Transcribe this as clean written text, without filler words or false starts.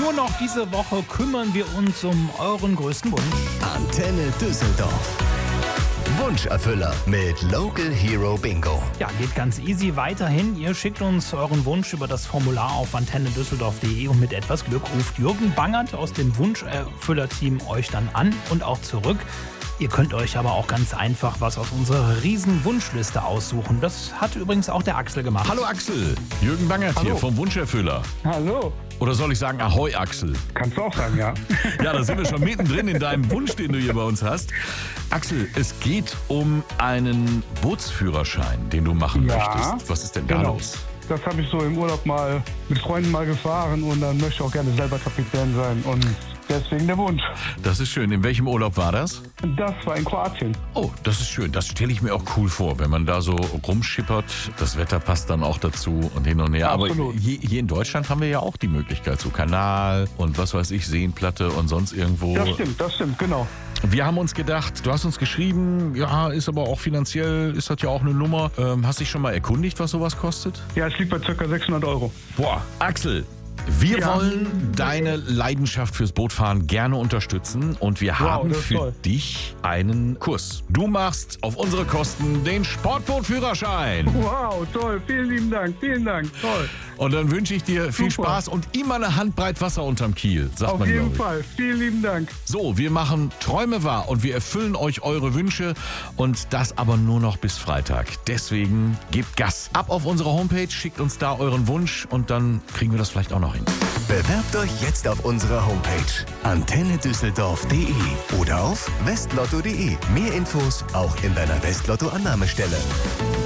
Nur noch diese Woche kümmern wir uns um euren größten Wunsch. Antenne Düsseldorf. Wunscherfüller mit Local Hero Bingo. Ja, geht ganz easy weiterhin. Ihr schickt uns euren Wunsch über das Formular auf antennedüsseldorf.de und mit etwas Glück ruft Jürgen Bangert aus dem Wunscherfüller-Team euch dann an und auch zurück. Ihr könnt euch aber auch ganz einfach was aus unserer riesen Wunschliste aussuchen. Das hat übrigens auch der Axel gemacht. Hallo Axel, Jürgen Bangert hier vom Wunscherfüller. Hallo. Oder soll ich sagen Ahoi Axel? Kannst du auch sagen, ja. Ja, da sind wir schon mittendrin in deinem Wunsch, den du hier bei uns hast. Axel, es geht um einen Bootsführerschein, den du machen möchtest. Was ist denn da los? Das habe ich so im Urlaub mal mit Freunden mal gefahren und dann möchte ich auch gerne selber Kapitän sein und deswegen der Wunsch. Das ist schön. In welchem Urlaub war das? Das war in Kroatien. Oh, das ist schön. Das stelle ich mir auch cool vor, wenn man da so rumschippert. Das Wetter passt dann auch dazu und hin und her. Absolut. Aber hier in Deutschland haben wir ja auch die Möglichkeit, so Kanal und was weiß ich, Seenplatte und sonst irgendwo. Das stimmt, genau. Wir haben uns gedacht, du hast uns geschrieben, ja, ist aber auch finanziell, ist das ja auch eine Nummer. Hast dich schon mal erkundigt, was sowas kostet? Ja, es liegt bei ca. 600 Euro. Boah, Axel, wir wollen deine Leidenschaft fürs Bootfahren gerne unterstützen und wir haben für dich einen Kurs. Du machst auf unsere Kosten den Sportbootführerschein. Wow, toll, vielen lieben Dank, toll. Und dann wünsche ich dir viel Spaß und immer eine Handbreit Wasser unterm Kiel, sagt man. Auf jeden Fall, vielen lieben Dank. So, wir machen Träume wahr und wir erfüllen euch eure Wünsche und das aber nur noch bis Freitag. Deswegen gebt Gas. Ab auf unsere Homepage, schickt uns da euren Wunsch und dann kriegen wir das vielleicht auch noch hin. Bewerbt euch jetzt auf unserer Homepage antennedüsseldorf.de oder auf westlotto.de. Mehr Infos auch in deiner Westlotto-Annahmestelle.